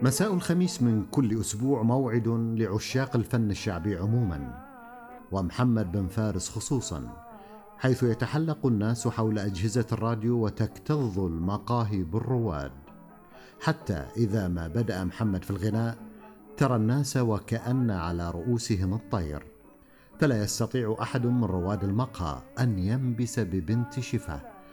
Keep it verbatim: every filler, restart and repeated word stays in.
مساء الخميس من كل أسبوع موعد لعشاق الفن الشعبي عموما، ومحمد بن فارس خصوصا، حيث يتحلق الناس حول أجهزة الراديو وتكتظ المقاهي بالرواد، حتى إذا ما بدأ محمد في الغناء ترى الناس وكأن على رؤوسهم الطير، فلا يستطيع أحد من رواد المقهى أن ينبس ببنت شفاه